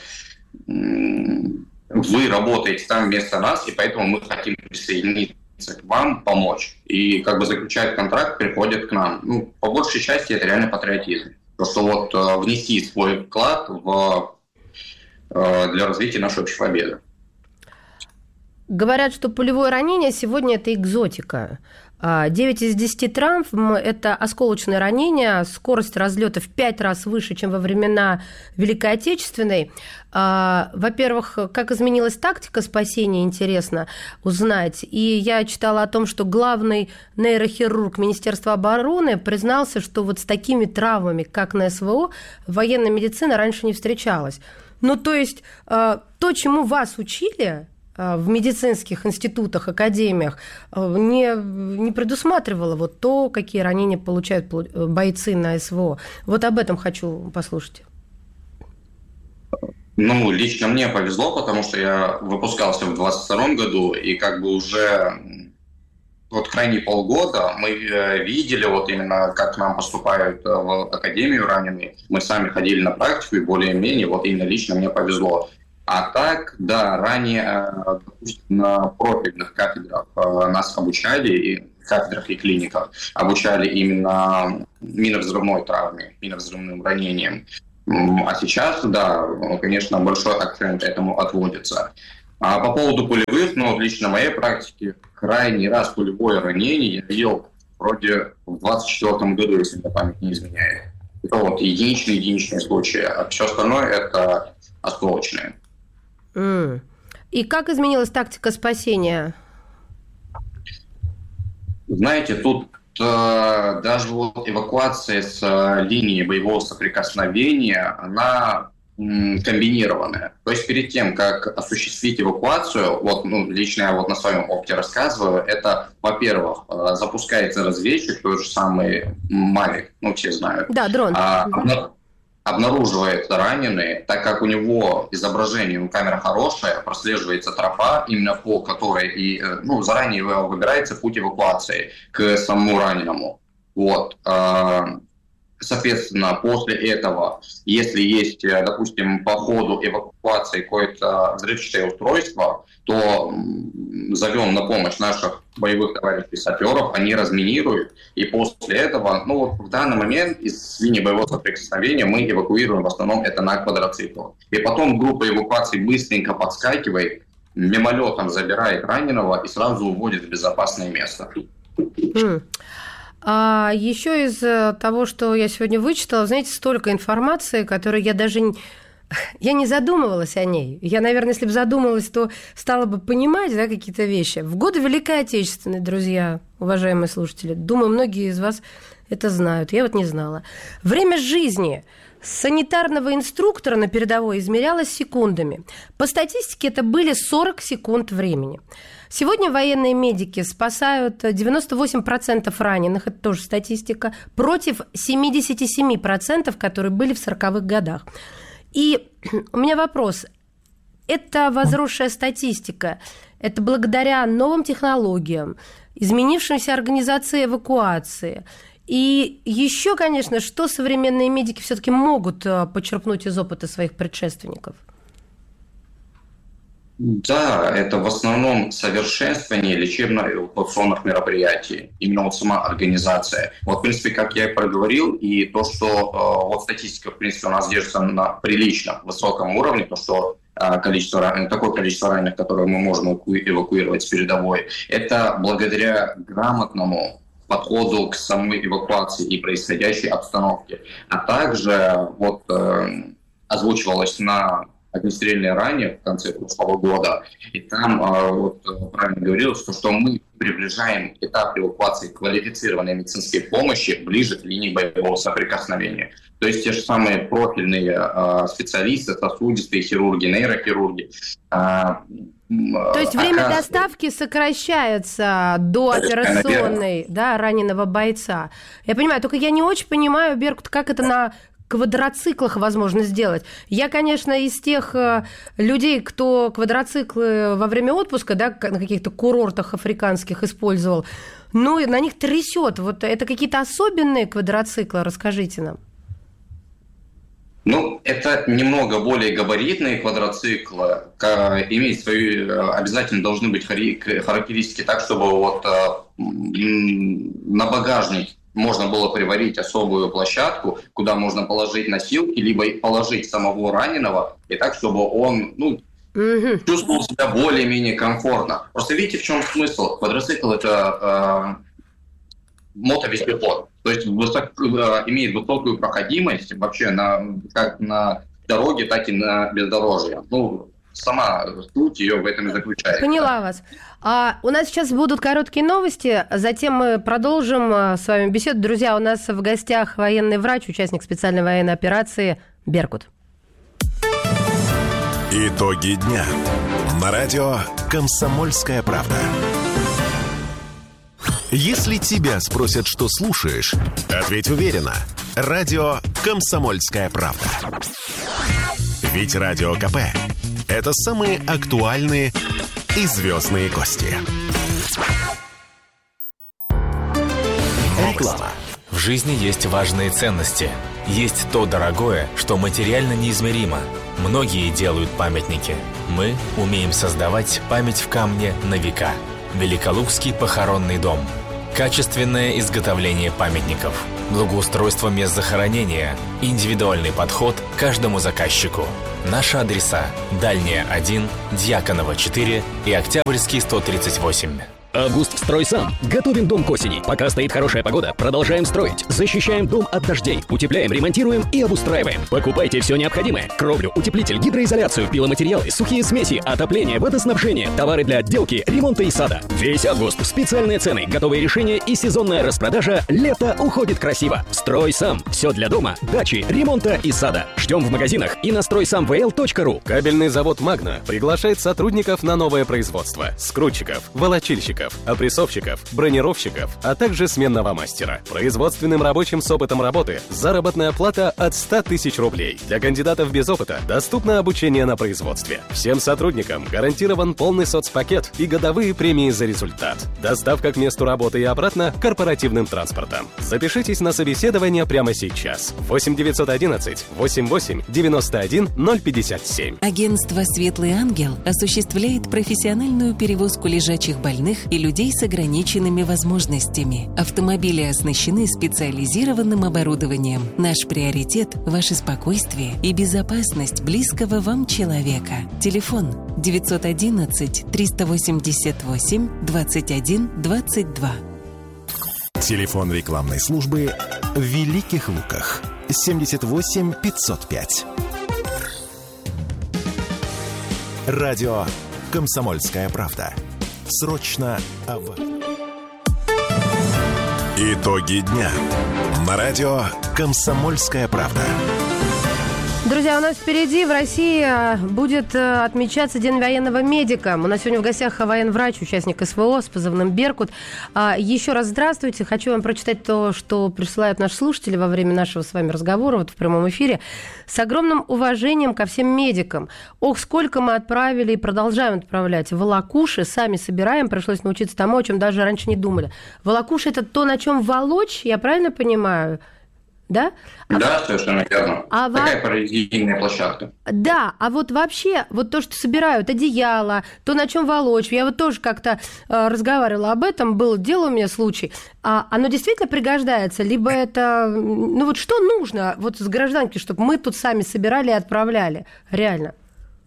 вы работаете там вместо нас, и поэтому мы хотим присоединиться к вам, помочь. И как бы заключают контракт, приходят к нам. Ну, по большей части это реально патриотизм. Просто вот э, внести свой вклад в, э, для развития нашей общей победы. Говорят, что пулевое ранение сегодня – это экзотика. девять из десяти травм – это осколочные ранения, скорость разлета в пять раз выше, чем во времена Великой Отечественной. Во-первых, как изменилась тактика спасения, интересно узнать. И я читала о том, что главный нейрохирург Министерства обороны признался, что вот с такими травмами, как на СВО, военная медицина раньше не встречалась. Ну, то есть то, чему вас учили в медицинских институтах, академиях, не, не предусматривало вот то, какие ранения получают бойцы на СВО. Вот об этом хочу послушать. Ну, лично мне повезло, потому что я выпускался в двадцать втором году, и как бы уже вот крайние полгода мы видели вот именно, как к нам поступают в академию раненые. Мы сами ходили на практику, и более-менее вот именно лично мне повезло. А так, да, ранее, допустим, на профильных кафедрах нас обучали, и кафедрах и клиниках обучали именно минно-взрывной травме, минно-взрывным ранениям. А сейчас, да, конечно, большой акцент этому отводится. А по поводу пулевых, ну, лично в моей практике, крайний раз пулевое ранение я видел вроде в двадцать четвёртом году, если мне память не изменяет. Это вот единичные, единичные случаи, а все остальное это осколочные. Mm. И как изменилась тактика спасения? Знаете, тут э, даже вот эвакуация с э, линии боевого соприкосновения, она м, комбинированная. То есть перед тем, как осуществить эвакуацию, вот ну, лично я вот на своем опыте рассказываю, это, во-первых, э, запускается разведчик, тот же самый Mavic, ну все знают. Да, дрон. А, обна- обнаруживается раненый, так как у него изображение, ну, камера хорошая, прослеживается тропа, именно по которой и, ну, заранее выбирается путь эвакуации к самому раненому. Вот. Соответственно, после этого, если есть, допустим, по ходу эвакуации какое-то взрывчатое устройство, то зовем на помощь наших боевых товарищей саперов, они разминируют, и после этого, ну вот в данный момент из линии боевого соприкосновения мы эвакуируем в основном это на квадроциклах. И потом группа эвакуации быстренько подскакивает, мимолетом забирает раненого и сразу уводит в безопасное место. Mm. А еще из того, что я сегодня вычитала, знаете, столько информации, которую я даже не... Я не задумывалась о ней. Я, наверное, если бы задумалась, то стала бы понимать, да, какие-то вещи. В годы Великой Отечественной, друзья, уважаемые слушатели, думаю, многие из вас это знают. Я вот не знала. Время жизни санитарного инструктора на передовой измерялось секундами. По статистике это были сорок секунд времени. Сегодня военные медики спасают девяносто восемь процентов раненых, это тоже статистика, против семьдесят семь процентов, которые были в сороковых годах. И у меня вопрос. Это возросшая статистика, это благодаря новым технологиям, изменившимся организации эвакуации. И еще, конечно, что современные медики все-таки могут почерпнуть из опыта своих предшественников? Да, это в основном совершенствование лечебно-эвакуационных мероприятий, именно вот сама организация. Вот, в принципе, как я и проговорил, и то, что э, вот статистика, в принципе, у нас держится на прилично высоком уровне, то, что э, количество, такое количество раненых, которые мы можем эвакуировать с передовой, это благодаря грамотному подходу к самой эвакуации и происходящей обстановке. А также вот э, озвучивалось на огнестрельные ранения в конце прошлого года, и там вот, правильно говорилось, что, что мы приближаем этап эвакуации квалифицированной медицинской помощи ближе к линии боевого соприкосновения. То есть те же самые профильные э, специалисты, сосудистые хирурги, нейрохирурги. Э, То есть время оказывают... доставки сокращается до операционной, да, раненого бойца. Я понимаю, только я не очень понимаю, Беркут, как это на квадроциклах возможно сделать. Я, конечно, из тех э, людей, кто квадроциклы во время отпуска, да, на каких-то курортах африканских использовал, ну, и на них трясет. Вот это какие-то особенные квадроциклы? Расскажите нам. Ну, это немного более габаритные квадроциклы, имеют свои, обязательно должны быть характеристики так, чтобы вот на багажник можно было приварить особую площадку, куда можно положить носилки, либо положить самого раненого, и так, чтобы он, ну, mm-hmm. чувствовал себя более-менее комфортно. Просто видите, в чем смысл? Квадроцикл – это э, мотовездеход, то есть высок, э, имеет высокую проходимость вообще на, как на дороге, так и на бездорожье. Ну, сама суть ее в этом и заключается. Поняла вас. А у нас сейчас будут короткие новости, затем мы продолжим с вами беседу. Друзья, у нас в гостях военный врач, участник специальной военной операции Беркут. Итоги дня. На радио «Комсомольская правда». Если тебя спросят, что слушаешь, ответь уверенно. Радио «Комсомольская правда». Ведь Радио КП – это самые актуальные и звездные гости. Реклама. В жизни есть важные ценности. Есть то дорогое, что материально неизмеримо. Многие делают памятники. Мы умеем создавать память в камне на века. Великолукский похоронный дом. Качественное изготовление памятников. Благоустройство мест захоронения. Индивидуальный подход к каждому заказчику. Наши адреса: Дальняя один, Дьяконова четыре и Октябрьский сто тридцать восемь. Август строй сам. Готовим дом к осени. Пока стоит хорошая погода, продолжаем строить. Защищаем дом от дождей. Утепляем, ремонтируем и обустраиваем. Покупайте все необходимое: кровлю, утеплитель, гидроизоляцию, пиломатериалы, сухие смеси, отопление, водоснабжение, товары для отделки, ремонта и сада. Весь август специальные цены, готовые решения и сезонная распродажа. Лето уходит красиво. Строй сам. Все для дома, дачи, ремонта и сада. Ждем в магазинах и на строй сам вэ эл точка ру. Кабельный завод «Магна» приглашает сотрудников на новое производство: скрутчиков, волочильщиков, опрессовщиков, бронировщиков, а также сменного мастера. Производственным рабочим с опытом работы заработная плата от ста тысяч рублей. Для кандидатов без опыта доступно обучение на производстве. Всем сотрудникам гарантирован полный соцпакет и годовые премии за результат. Доставка к месту работы и обратно корпоративным транспортом. Запишитесь на собеседование прямо сейчас. восемь девятьсот одиннадцать восемьдесят восемь девяносто один ноль пятьдесят семь. Агентство «Светлый ангел» осуществляет профессиональную перевозку лежачих больных и людей с ограниченными возможностями. Автомобили оснащены специализированным оборудованием. Наш приоритет – ваше спокойствие и безопасность близкого вам человека. Телефон девятьсот одиннадцать триста восемьдесят восемь двадцать один двадцать два. Телефон рекламной службы в Великих Луках семьдесят восемь пятьсот пять. Радио «Комсомольская правда». Срочно о... Итоги дня на радио «Комсомольская правда». Друзья, у нас впереди в России будет отмечаться День военного медика. У нас сегодня в гостях военврач, участник эс вэ о с позывным «Беркут». Еще раз здравствуйте. Хочу вам прочитать то, что присылают наши слушатели во время нашего с вами разговора вот в прямом эфире. С огромным уважением ко всем медикам. Ох, сколько мы отправили и продолжаем отправлять. Волокуши сами собираем. Пришлось научиться тому, о чем даже раньше не думали. Волокуши – это то, на чем волочь, я правильно понимаю? Да? Да, совершенно верно. А Такая во... параллельная площадка. Да, а вот вообще, вот то, что собирают, одеяло, то, на чем волочь, я вот тоже как-то э, разговаривала об этом, был дело у меня случай, а оно действительно пригождается, либо это, ну вот что нужно вот с гражданки, чтобы мы тут сами собирали и отправляли, реально?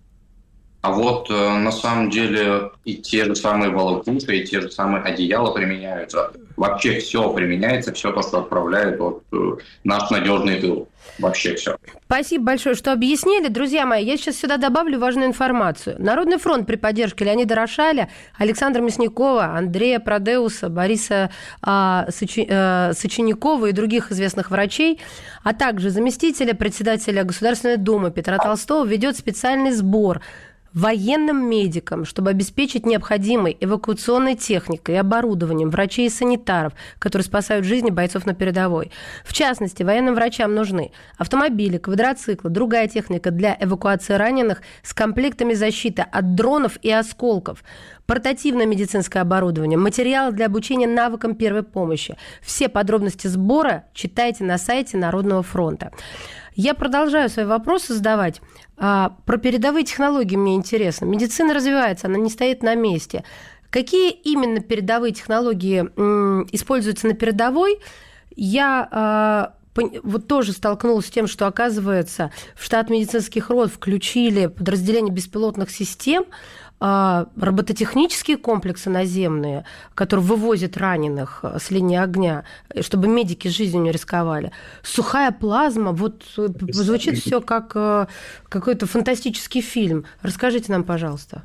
А вот э, на самом деле и те же самые волокуши, и те же самые одеяла применяются. Вообще все применяется, все то, что отправляет вот, э, наш надежный тыл. Вообще все. Спасибо большое, что объяснили. Друзья мои, я сейчас сюда добавлю важную информацию. Народный фронт при поддержке Леонида Рошаля, Александра Мясникова, Андрея Продеуса, Бориса а, Сочи, а, Сочинякова и других известных врачей, а также заместителя председателя Государственной Думы Петра Толстого ведет специальный сбор военным медикам, чтобы обеспечить необходимой эвакуационной техникой и оборудованием врачей и санитаров, которые спасают жизни бойцов на передовой. В частности, военным врачам нужны автомобили, квадроциклы, другая техника для эвакуации раненых с комплектами защиты от дронов и осколков, портативное медицинское оборудование, материалы для обучения навыкам первой помощи. Все подробности сбора читайте на сайте Народного фронта. Я продолжаю свои вопросы задавать. А, про передовые технологии мне интересно. Медицина развивается, она не стоит на месте. Какие именно передовые технологии м, используются на передовой? Я а, пон- вот тоже столкнулась с тем, что, оказывается, в штат медицинских рот включили подразделение беспилотных систем, робототехнические комплексы наземные, которые вывозят раненых с линии огня, чтобы медики жизнью не рисковали. Сухая плазма, вот звучит все как какой-то фантастический фильм. Расскажите нам, пожалуйста.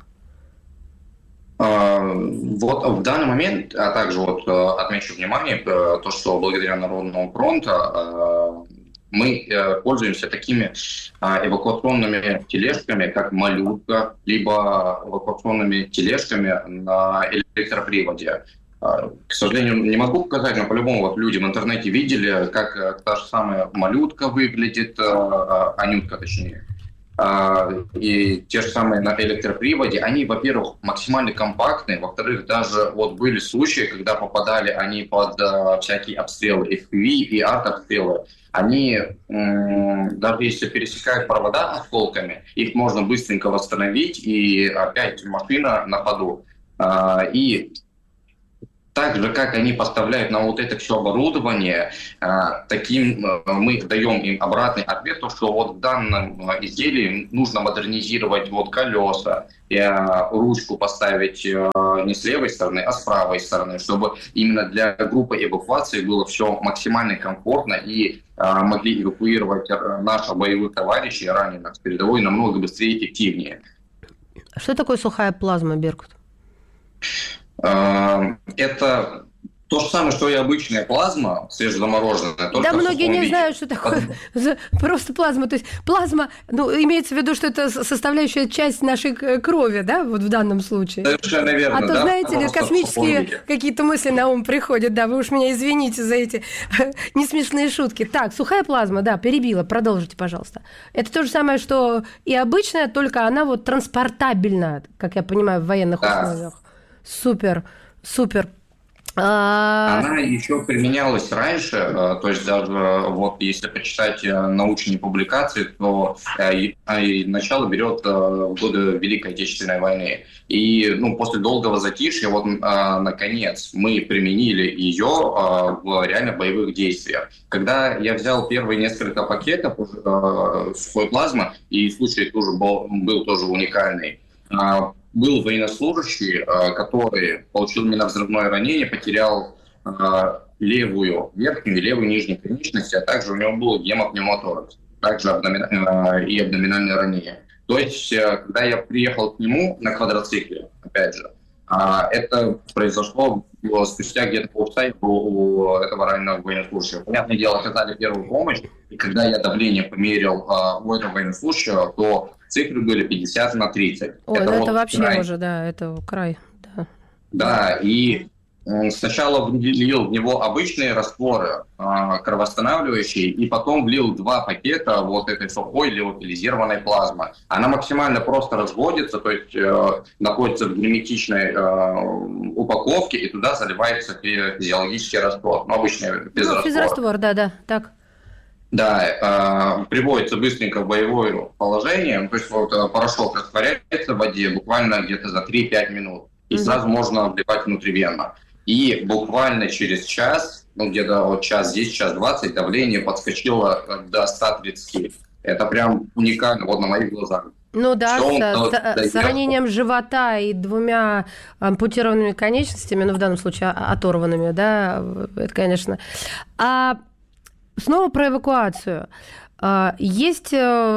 Вот в данный момент, а также вот отмечу внимание, то, что благодаря Народному фронту мы пользуемся такими эвакуационными тележками, как «Малютка», либо эвакуационными тележками на электроприводе. К сожалению, не могу показать, но по-любому вот люди в интернете видели, как та же самая «Малютка» выглядит, «Анютка» точнее. и те же самые на электроприводе, они, во-первых, максимально компактные, во-вторых, даже вот были случаи, когда попадали они под uh, всякие обстрелы эф пи ви и арт-обстрелы. Они, м- даже если пересекают провода осколками, их можно быстренько восстановить, и опять машина на ходу. Uh, и так же, как они поставляют на вот это все оборудование, таким мы даем им обратный ответ, что вот в данном изделии нужно модернизировать вот колеса, ручку поставить не с левой стороны, а с правой стороны, чтобы именно для группы эвакуации было все максимально комфортно и могли эвакуировать наших боевых товарищей, раненых с передовой намного быстрее и эффективнее. Что такое сухая плазма, Беркут? Это то же самое, что и обычная плазма, свежезамороженная. Да, многие не виде. знают, что такое просто плазма. То есть плазма, ну, имеется в виду, что это составляющая часть нашей крови, да, вот в данном случае. Совершенно верно, А то, да? знаете ли, космические какие-то мысли на ум приходят, да, вы уж меня извините за эти несмешные шутки. Так, сухая плазма, да, перебила, продолжите, пожалуйста. Это то же самое, что и обычная, только она вот транспортабельна, как я понимаю, в военных да. условиях. Супер, супер. Она еще применялась раньше, то есть даже вот если почитать научные публикации, то начало берет в годы Великой Отечественной войны. И ну, после долгого затишья, вот наконец, мы применили ее в реально боевых действиях. Когда я взял первые несколько пакетов сухой плазмы, и случай тоже был, был тоже уникальный, был военнослужащий, который получил минно-взрывное ранение, потерял левую верхнюю и левую нижнюю конечность, а также у него был гемопневмоторакс, также абдомен... и абдоминальное ранение. То есть, когда я приехал к нему на квадроцикле, опять же, это произошло спустя где-то полчаса у этого раненого военнослужащего. Понятное дело, оказали первую помощь, и когда я давление померил у этого военнослужащего, то цифры были пятьдесят на тридцать. Ой, это, ну вот это вообще край. Уже, да, это край. Да, да и сначала влил в него обычные растворы кровоостанавливающие, и потом влил два пакета вот этой сухой леофилизированной плазмы. Она максимально просто разводится, то есть находится в герметичной упаковке, и туда заливается физиологический раствор, ну, обычный физраствор. Ну, физраствор, да-да, так. Да, э, приводится быстренько в боевое положение, то есть вот порошок растворяется в воде буквально где-то за три-пять минут, и mm-hmm. сразу можно вливать внутривенно. И буквально через час, ну где-то вот час десять, час двадцать, давление подскочило до ста тридцати. Это прям уникально вот на моих глазах. Ну да, с, с, с ранением живота и двумя ампутированными конечностями, ну в данном случае оторванными, да, это, конечно. А снова про эвакуацию. Есть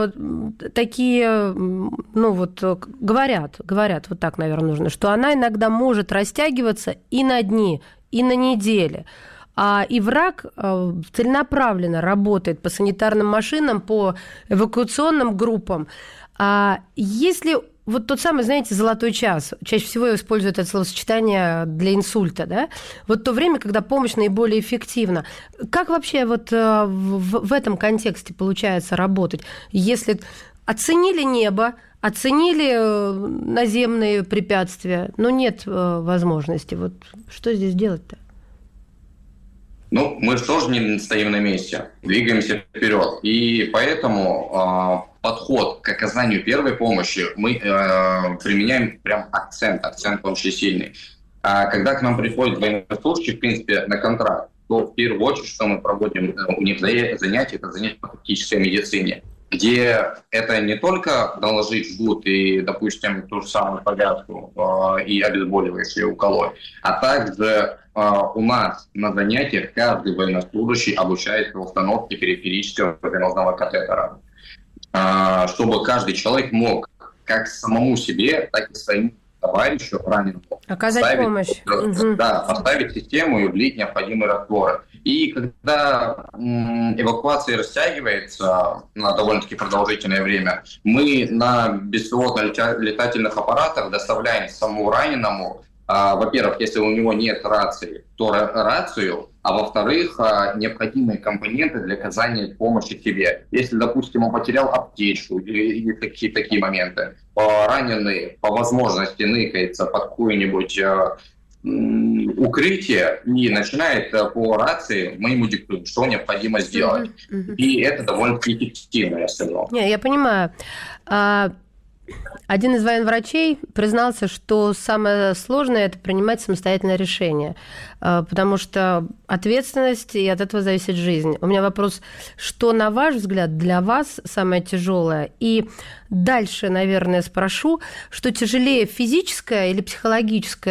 такие, ну вот, говорят, говорят, вот так, наверное, нужно, что она иногда может растягиваться и на дни, и на недели. И враг целенаправленно работает по санитарным машинам, по эвакуационным группам. Если вот тот самый, знаете, золотой час, чаще всего используют это словосочетание для инсульта, да? Вот то время, когда помощь наиболее эффективна. Как вообще вот в, в этом контексте получается работать? Если оценили небо, оценили наземные препятствия, но нет возможности, вот что здесь делать-то? Ну, мы же тоже не стоим на месте, двигаемся вперед. И поэтому э, подход к оказанию первой помощи мы э, применяем прям акцент, акцент очень сильный. А когда к нам приходят военнослужащие, в принципе, на контракт, то в первую очередь, что мы проводим у них занятия, это занятия по тактической медицине, где это не только наложить жгут и, допустим, ту же самую повязку э, и обезболивающее уколоть, а также у нас на занятиях каждый военнослужащий обучается установке периферического венозного катетера, чтобы каждый человек мог как самому себе, так и своему товарищу раненому оказать поставить, помощь. Да, поставить систему и влить необходимые растворы. И когда м, эвакуация растягивается на довольно-таки продолжительное время, мы на беспилотно-летательных аппаратах доставляем самому раненому во-первых, если у него нет рации, то рацию, а во-вторых, необходимые компоненты для оказания помощи себе. Если, допустим, он потерял аптечку или, или такие, такие моменты, раненый по возможности ныкается под какое-нибудь укрытие и начинает по рации, мы ему диктуем, что необходимо сделать. Mm-hmm. И это довольно-таки эффективно, я сказал. Не, я понимаю. Один из военврачей признался, что самое сложное – это принимать самостоятельное решение, потому что ответственность, и от этого зависит жизнь. У меня вопрос, что, на ваш взгляд, для вас самое тяжелое? И дальше, наверное, спрошу, что тяжелее, физическое или психологическое